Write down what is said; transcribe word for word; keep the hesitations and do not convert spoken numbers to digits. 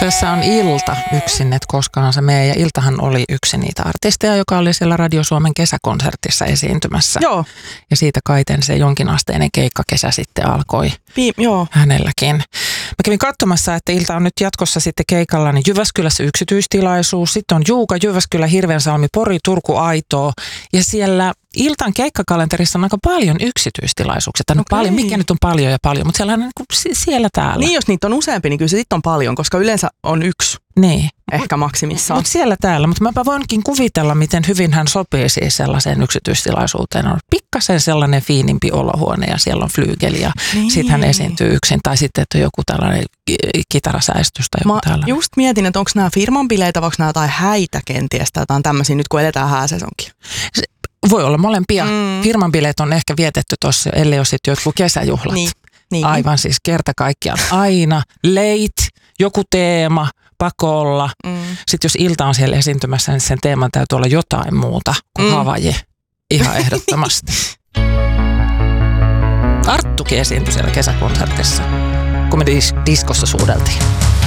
kylässä on Ilta yksin, että koskaan se menee. Ja Iltahan oli yksi niitä artisteja, joka oli siellä Radio Suomen kesäkonsertissa esiintymässä. Joo. Ja siitä kaiten se jonkinasteinen keikkakesä sitten alkoi Viim, joo. hänelläkin. Mä kävin katsomassa, että Ilta on nyt jatkossa sitten keikalla niin Jyväskylässä yksityistilaisuus. Sitten on Juuka, Jyväskylä, Hirvensalmi, Pori, Turku, Aitoo. Ja siellä Iltan keikkakalenterissa on aika paljon yksityistilaisuuksia. No okay. Paljon, mikä nyt on paljon ja paljon, mutta siellä on niin kuin siellä täällä. Niin, jos niitä on useampi, niin kyllä se sitten on paljon, koska yleensä on yksi. Niin. Ehkä maksimissaan. Mutta siellä täällä, mutta mäpä voinkin kuvitella, miten hyvin hän sopii siis sellaiseen yksityistilaisuuteen. On pikkasen sellainen fiinimpi olohuone ja siellä on flyygeli ja niin. Sitten hän esiintyy yksin. Tai sitten, että on joku tällainen kitarasäestys tai joku Mä tällainen. just mietin, että onko nämä firman bileitä vai onko nämä jotain häitä kenties tai jotain tämmöisiä nyt kun eletään hääsesonkin. Voi olla molempia. Mm. Firman bileet on ehkä vietetty tuossa, ellei ole sitten jotkut kesäjuhlat. Niin. Niin. Aivan siis kerta kaikkiaan. Aina late, joku teema, pakolla. Mm. Sitten jos Ilta on siellä esiintymässä, niin sen teeman täytyy olla jotain muuta kuin mm. Havaji. Ihan ehdottomasti. Arttukin esiintyi siellä kesäkonsertissa, kun me dis- diskossa suudeltiin.